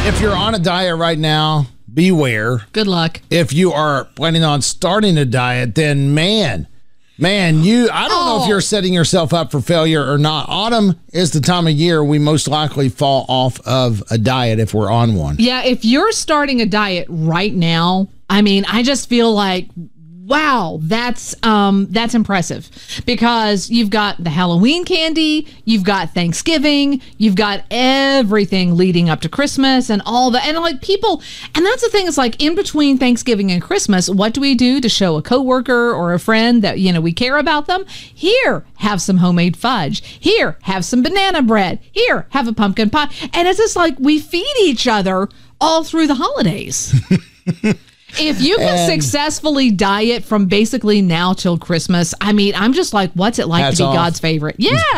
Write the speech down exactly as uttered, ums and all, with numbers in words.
If you're on a diet right now, beware. Good luck. If you are planning on starting a diet, then man, man, you, I don't oh. know if you're setting yourself up for failure or not. Autumn is the time of year we most likely fall off of a diet if we're on one. Yeah, if you're starting a diet right now, I mean, I just feel like, wow, that's um, that's impressive, because you've got the Halloween candy, you've got Thanksgiving, you've got everything leading up to Christmas and all that. And like people, and that's the thing, is like in between Thanksgiving and Christmas, what do we do to show a coworker or a friend that, you know, we care about them? Here, have some homemade fudge. Here, have some banana bread. Here, have a pumpkin pie. And it's just like we feed each other all through the holidays. If you can and successfully diet from basically now till Christmas, I mean, I'm just like, what's it like to be off. God's favorite? Yeah.